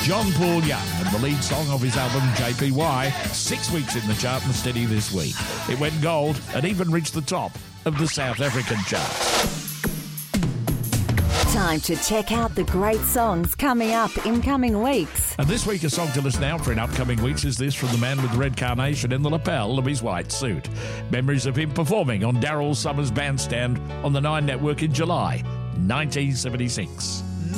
John Paul Young and the lead song of his album JPY, 6 weeks in the chart and steady this week. It went gold and even reached the top of the South African chart. Time to check out the great songs coming up in coming weeks. And this week, a song to listen out for in upcoming weeks is this from the man with the red carnation in the lapel of his white suit. Memories of him performing on Daryl Summers' Bandstand on the Nine Network in July 1976.